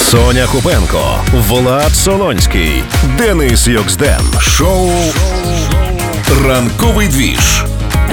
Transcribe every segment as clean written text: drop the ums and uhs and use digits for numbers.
Соня Купенко, Влад Солонський, Денис Йоксден. Шоу «Ранковий двіж»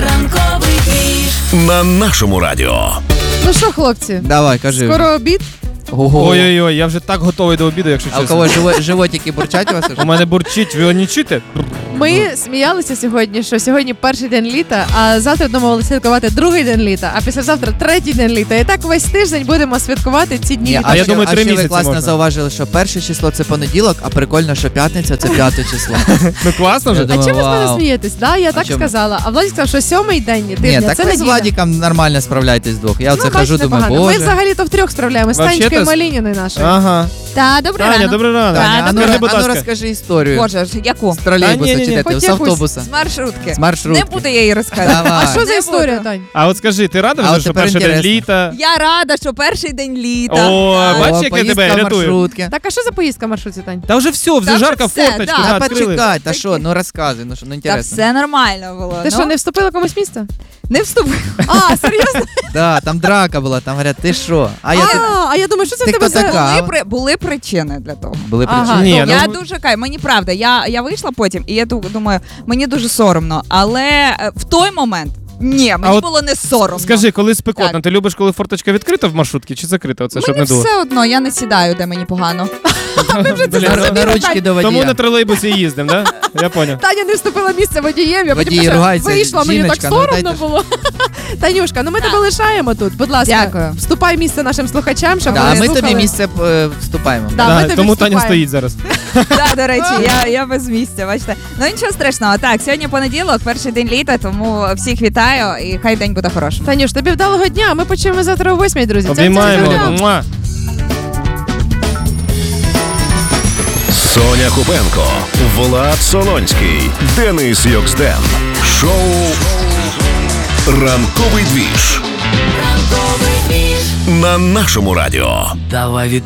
на нашому радіо. Ну що, хлопці? Давай, кажи. Скоро обід? Ого. Ой-ой-ой, я вже так готовий до обіду, якщо А у чесно. кого животики бурчать у вас уже? У мене бурчить, ви не чуєте? Ми сміялися сьогодні, що сьогодні перший день літа, а завтра домовилися святкувати другий день літа, а післязавтра третій день літа. І так весь тиждень будемо святкувати ці дні. А я думаю, 3 ще ви місяці класно можна. зауважили, що перше число це понеділок, а прикольно, що п'ятниця це 5 число. Ну класно вже? Я А думаю, чому ви з мене вау. смієтесь? Да, я так чому? сказала. А Владик сказав, що сьомий день Ні, тижня так це ви з неділя. Владиком нормально справляєтесь вдвох. Я оце Ну, хожу, бачите, думаю, погано. Ми боже. взагалі-то втрьох справляємося. З Танечкою Вообще-то- Малініною нашою. Ага. Та, добрий Таня, ранок. добрий ранок. Таня, а ну, Скажи, будь а ну ласка. розкажи історію. Боже, ж яку? З тролейбуса Та ні, чи де хоч ти? З якусь. автобуса. З маршрутки. З маршрутки. Не буду я її розказувати. Давай. А що за Не історія, буду. Тань? А от скажи, ти рада А вже, от що тепер перший день інтересно. літа? Я рада, що перший день літа. О, Так. бачиш, як я поїздка тебе в рятую? маршрутки. Так, а що за поїздка в маршрутці, Тань? Та вже все, вже Та жарка вже все, форточку, да. да, Та відкрили. почекай, та що, ну розказуй, ну що, ну Та інтересно. все нормально було. Ти ну. що, не вступила комусь місце? Не вступив. А, серйозно? Да, там драка була, там говорять, ти що? А я думаю, що це в Ти тебе хто за... така? Були причини для того. Були Ага. причини. Ні, Я ну- дуже мені правда, я вийшла потім, і я думаю, мені дуже соромно. Але в той момент ні, мені от було не соромно. Скажи, коли спекотно, Так. ти любиш, коли форточка відкрита в маршрутці чи закрита? Оце, щоб Мені не дуло. все одно, я не сідаю, де мені погано. Блін, На ручки до Тому на водія. тролейбусі їздимо, да? Я поняв. Таня не вступила місце водієм, я потім Водій пишу, ругається, вийшла, мені так жіночка, ну, соромно дайте ж. було. Танюшка, ну ми тебе лишаємо тут, будь ласка. Дякую. Вступай місце нашим слухачам, щоб Да, вони ми слухали. тобі місце вступаємо. Да, ми тобі Тому Таня вступаємо. стоїть зараз. Так, до речі, я без місця, бачите. Ну нічого страшного. Так, сьогодні понеділок, перший день літа, тому всіх вітаю і хай день буде хорошим. Танюш, тобі вдалого дня, а ми почуємо завтра о 8-й, друзі. Обіймаємо. Це Муа. Соня Купенко, Влад Солонський, Денис Йоксден. Шоу «Ранковий двіж» на нашому радіо. Давай від